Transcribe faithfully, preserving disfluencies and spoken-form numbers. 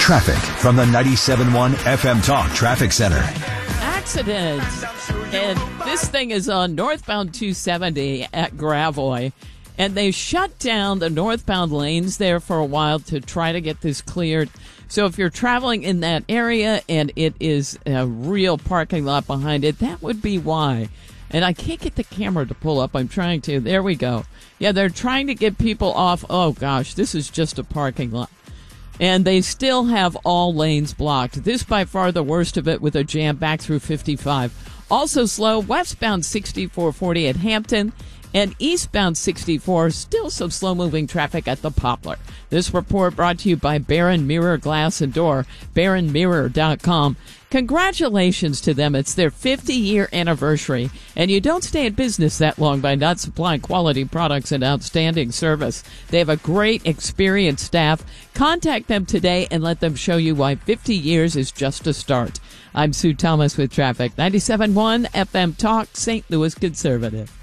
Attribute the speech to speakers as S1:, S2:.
S1: Traffic from the ninety-seven point one F M Talk Traffic Center.
S2: Accident. And this thing is on northbound two seventy at Gravois. And they shut down the northbound lanes there for a while to try to get this cleared. So if you're traveling in that area and it is a real parking lot behind it, that would be why. And I can't get the camera to pull up. I'm trying to. There we go. Yeah, they're trying to get people off. Oh, gosh, this is just a parking lot. And they still have all lanes blocked. This by far the worst of it with a jam back through fifty-five. Also slow, westbound sixty-four forty at Hampton. And eastbound sixty-four, still some slow-moving traffic at the Poplar. This report brought to you by Barron Mirror Glass and Door, baron mirror dot com. Congratulations to them. It's their fifty-year anniversary, and you don't stay in business that long by not supplying quality products and outstanding service. They have a great, experienced staff. Contact them today and let them show you why fifty years is just a start. I'm Sue Thomas with Traffic. ninety-seven point one F M Talk, Saint Louis Conservative.